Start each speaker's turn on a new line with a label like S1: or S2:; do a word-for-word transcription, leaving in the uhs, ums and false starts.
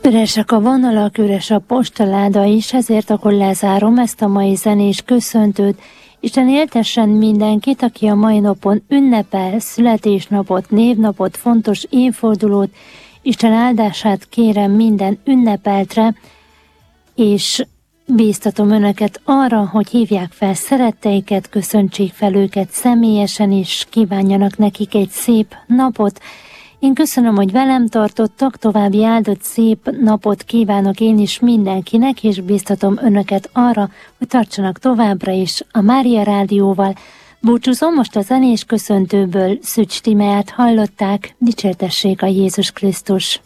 S1: Üresek a vonalak, üres a postaláda is, ezért akkor lezárom ezt a mai zenés köszöntőt. Isten éltessen mindenkit, aki a mai napon ünnepel, születésnapot, névnapot, fontos évfordulót. Isten áldását kérem minden ünnepeltre, és bíztatom önöket arra, hogy hívják fel szeretteiket, köszöntsék fel őket személyesen, és kívánjanak nekik egy szép napot. Én köszönöm, hogy velem tartottak, további áldott szép napot kívánok én is mindenkinek, és bíztatom önöket arra, hogy tartsanak továbbra is a Mária Rádióval. Búcsúzom, most a zenés köszöntőből Szücs Tímeát hallották, dicsértessék a Jézus Krisztus!